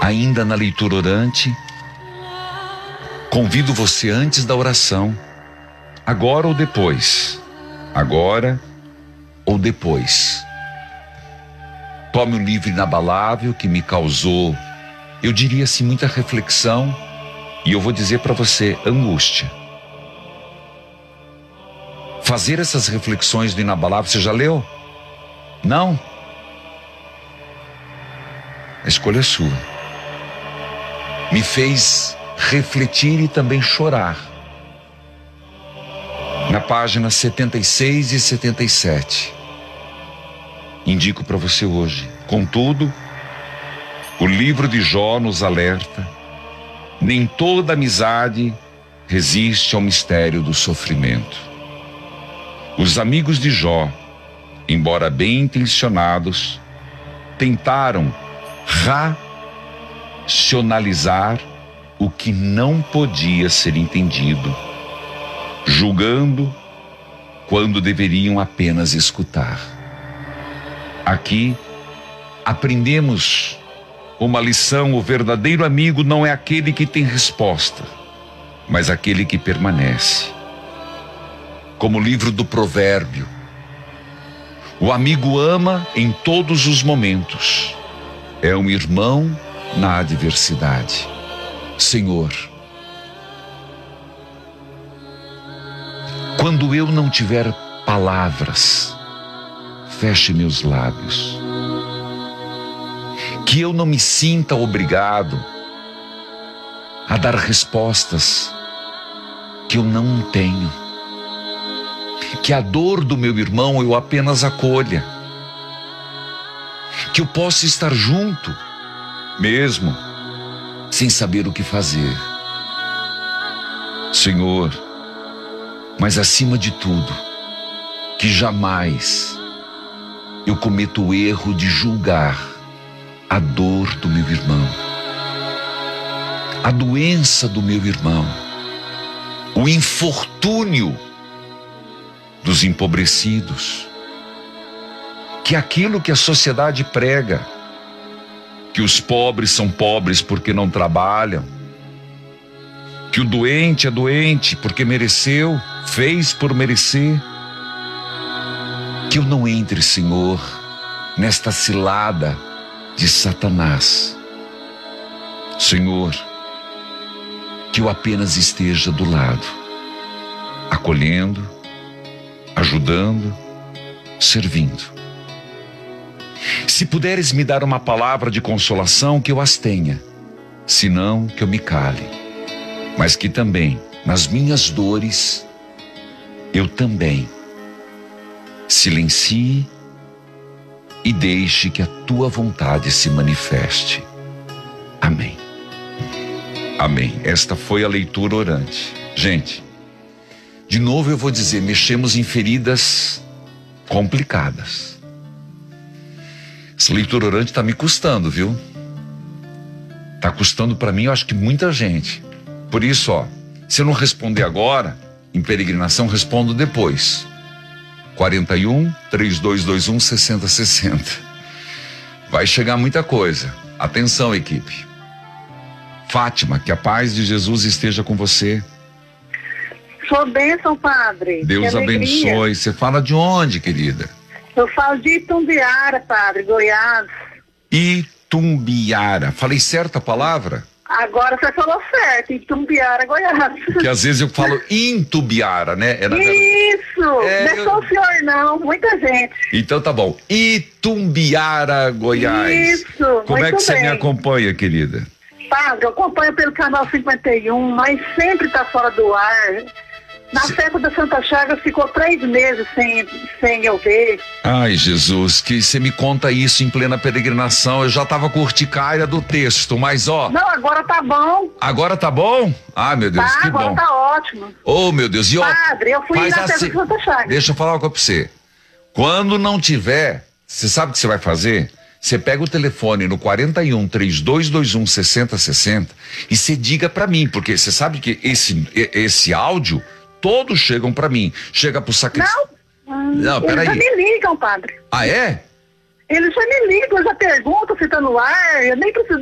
ainda na leitura orante, convido você antes da oração, agora ou depois, agora ou depois. Tome um livro inabalável que me causou, eu diria assim, muita reflexão, e eu vou dizer para você, angústia. Fazer essas reflexões do inabalável, você já leu? Não? A escolha é sua. Me fez refletir e também chorar. Na página 76 e 77. Indico para você hoje. Contudo, o livro de Jó nos alerta: nem toda amizade resiste ao mistério do sofrimento. Os amigos de Jó, embora bem intencionados, tentaram racionalizar o que não podia ser entendido, julgando quando deveriam apenas escutar. Aqui aprendemos uma lição: o verdadeiro amigo não é aquele que tem resposta, mas aquele que permanece. Como o livro do Provérbio, o amigo ama em todos os momentos, é um irmão na adversidade. Senhor, quando eu não tiver palavras, feche meus lábios. Que eu não me sinta obrigado a dar respostas que eu não tenho. Que a dor do meu irmão eu apenas acolha. Que eu possa estar junto, mesmo sem saber o que fazer. Senhor, mas acima de tudo, que jamais eu cometa o erro de julgar a dor do meu irmão, a doença do meu irmão, o infortúnio dos empobrecidos, que aquilo que a sociedade prega, que os pobres são pobres porque não trabalham, que o doente é doente porque mereceu, fez por merecer, que eu não entre, Senhor, nesta cilada de Satanás. Senhor, que eu apenas esteja do lado, acolhendo, ajudando, servindo. Se puderes me dar uma palavra de consolação, que eu as tenha, senão que eu me cale, mas que também, nas minhas dores, eu também silencie e deixe que a tua vontade se manifeste. Amém. Amém. Esta foi a leitura orante. Gente, de novo eu vou dizer, mexemos em feridas complicadas. Essa leitura orante está me custando, viu? Está custando para mim, eu acho que muita gente. Por isso, ó, se eu não responder agora, em peregrinação, respondo depois. 41-3221-6060. Vai chegar muita coisa. Atenção, equipe. Fátima, que a paz de Jesus esteja com você. Sua bênção, padre. Deus abençoe. Você fala de onde, querida? Eu falo de Itumbiara, padre, Goiás. Itumbiara. Falei certa a palavra? Agora você falou certo, Itumbiara, Goiás. Que às vezes eu falo Intubiara, né? Isso! Não é só o senhor não, muita gente. Então tá bom. Itumbiara, Goiás. Isso, Como é que você bem. me acompanha, querida? Padre, eu acompanho pelo canal 51, mas sempre tá fora do ar. Na festa da Santa Chagas ficou 3 meses sem eu ver. Ai, Jesus, que você me conta isso em plena peregrinação. Eu já tava com urticária do texto, mas ó... Não, agora tá bom. Agora tá bom? Ah, meu Deus, que agora bom. Tá ótimo. Oh, meu Deus, e ó... Padre, eu fui na festa da Santa Chagas. Deixa eu falar uma coisa pra você. Quando não tiver, você sabe o que você vai fazer? Você pega o telefone no 41-3221-6060 e você diga pra mim, porque você sabe que esse áudio... Todos chegam pra mim. Chega pro sacristão. Não, peraí. Eles já me ligam, padre. Ah, é? Eles já me ligam, já perguntam se tá no ar. Eu nem preciso